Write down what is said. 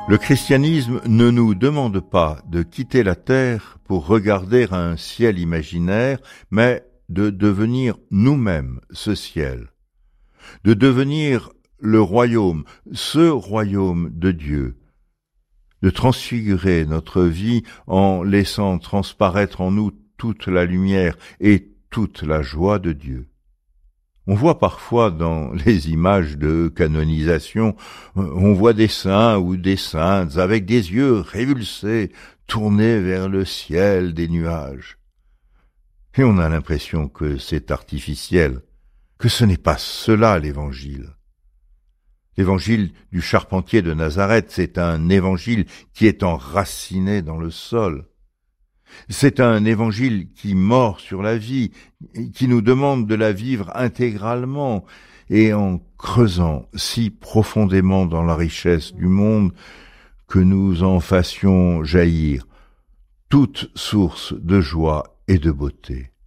Le christianisme ne nous demande pas de quitter la terre pour regarder un ciel imaginaire, mais de devenir nous-mêmes ce ciel, de devenir le royaume, ce royaume de Dieu, de transfigurer notre vie en laissant transparaître en nous toute la lumière et toute la joie de Dieu. On voit parfois dans les images de canonisation, on voit des saints ou des saintes avec des yeux révulsés, tournés vers le ciel des nuages. Et on a l'impression que c'est artificiel, que ce n'est pas cela l'Évangile. L'évangile du charpentier de Nazareth, c'est un évangile qui est enraciné dans le sol. C'est un évangile qui mord sur la vie, qui nous demande de la vivre intégralement et en creusant si profondément dans la richesse du monde que nous en fassions jaillir toute source de joie et de beauté.